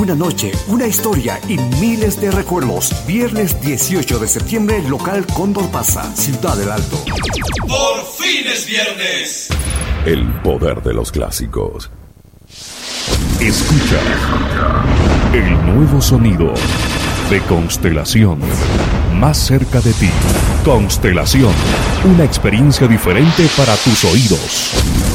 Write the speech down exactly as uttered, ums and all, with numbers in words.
Una noche, una historia y miles de recuerdos. Viernes dieciocho de septiembre, local Cóndor Plaza, Ciudad del Alto. ¡Por fin es viernes! El poder de los clásicos. Escucha el nuevo sonido de Constelación. Más cerca de ti. Constelación. Una experiencia diferente para tus oídos.